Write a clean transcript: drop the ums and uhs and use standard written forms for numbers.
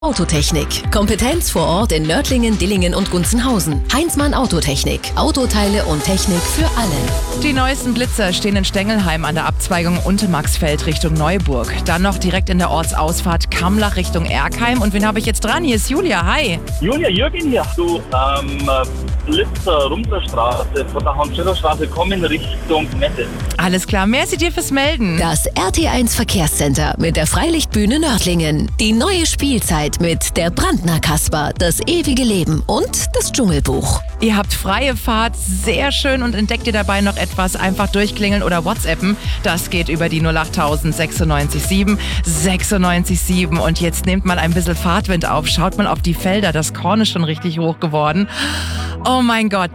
Autotechnik. Kompetenz vor Ort in Nördlingen, Dillingen und Gunzenhausen. Heinzmann Autotechnik. Autoteile und Technik für alle. Die neuesten Blitzer stehen in Stengelheim an der Abzweigung Untermaxfeld Richtung Neuburg. Dann noch direkt in der Ortsausfahrt Kamlach Richtung Erkheim. Und wen habe ich jetzt dran? Hier ist Julia. Hi. Julia, Jürgen hier. Du, Blitzer, Rumserstraße, von der Hans-Schiller-Straße kommen Richtung Mette. Alles klar. Merci dir fürs Melden. Das RT1 Verkehrscenter mit der Freilichtbühne Nördlingen. Die neue Spielzeit mit der Brandner Kasper, das ewige Leben und das Dschungelbuch. Ihr habt freie Fahrt, sehr schön, und entdeckt ihr dabei noch etwas, einfach durchklingeln oder WhatsAppen. Das geht über die 08000 96 7 96 7. Und jetzt nehmt mal ein bisschen Fahrtwind auf, schaut mal auf die Felder, das Korn ist schon richtig hoch geworden. Oh mein Gott.